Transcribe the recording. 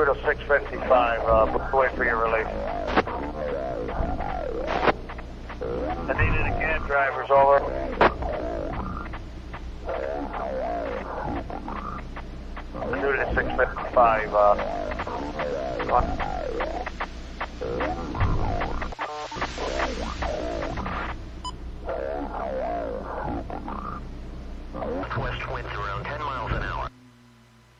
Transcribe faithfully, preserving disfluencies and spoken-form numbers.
through to six fifty-five. Uh, wait for your release. I need it again, drivers, over. I through to six fifty-five. Uh,